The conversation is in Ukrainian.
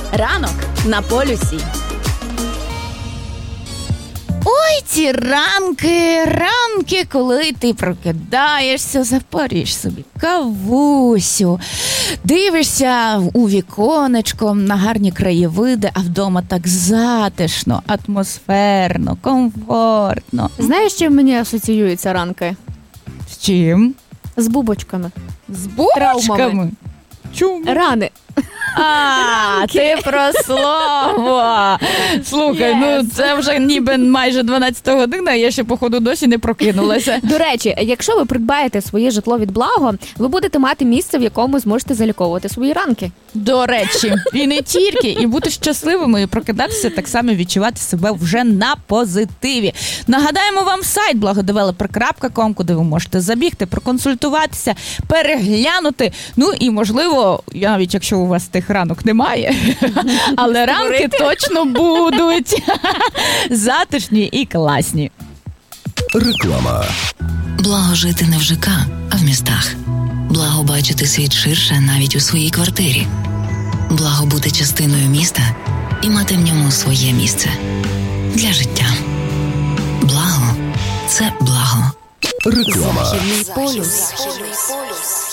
Ранок на полюсі. Ой, ці ранки, коли ти прокидаєшся, запарюєш собі кавусю, дивишся у віконечко на гарні краєвиди, а вдома так затишно, атмосферно, комфортно. Знаєш, чим мені асоціюються ранки? З чим? З бубочками. З бубочками? Травмами. Чому? Рани. Ти про слово. Слухай, ну це вже ніби майже 12 година, а я ще, походу, досі не прокинулася. До речі, якщо ви придбаєте своє житло від Благо, ви будете мати місце, в якому зможете заліковувати свої ранки. До речі, і не тільки, і бути щасливими, і прокидатися, так само відчувати себе вже на позитиві. Нагадаємо вам сайт blagodeveloper.com, куди ви можете забігти, проконсультуватися, переглянути, ну і, можливо, навіть якщо у вас тих ранок немає, але ранки точно будуть затишні і класні. Реклама. Благо жити не в ЖК, а в містах. Благо бачити світ ширше навіть у своїй квартирі. Благо бути частиною міста і мати в ньому своє місце. Для життя. Благо – це благо. Реклама. Західний полюс.